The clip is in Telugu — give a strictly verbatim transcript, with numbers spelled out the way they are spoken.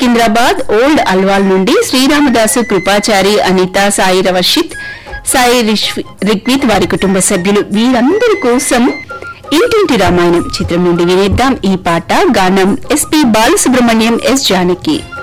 సికింద్రాబాద్ ఓల్డ్ అల్వాల్ నుండి శ్రీరామదాసు కృపాచారి అనిత సాయి రవర్షిత్ సాయి రిక్విత్ వారి కుటుంబ సభ్యులు వీరందరి కోసం ఇంటింటి రామాయణం చిత్రం నుండి వినేద్దాం ఈ పాట. గానం ఎస్పీ బాలసుబ్రహ్మణ్యం, ఎస్ జానకి.